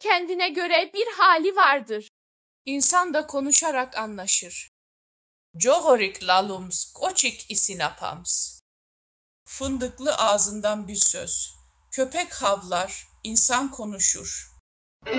kendine göre bir hali vardır. İnsan da konuşarak anlaşır. Johorik lalums, koçik isinapams. Fındıklı ağzından bir söz. Köpek havlar, insan konuşur.